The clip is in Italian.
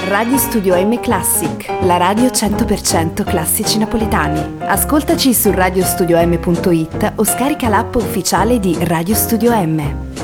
Radio Studio M Classic, la radio 100% classici napoletani. Ascoltaci su radiostudiom.it o scarica l'app ufficiale di Radio Studio M.